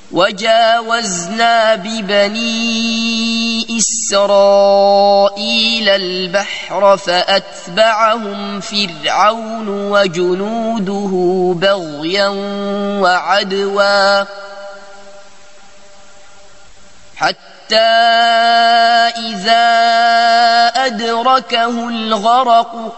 وجاوزنا ببني إسرائيل البحر فأتبعهم فرعون وجنوده بغيا وعدوا حتى إذا أدركه الغرق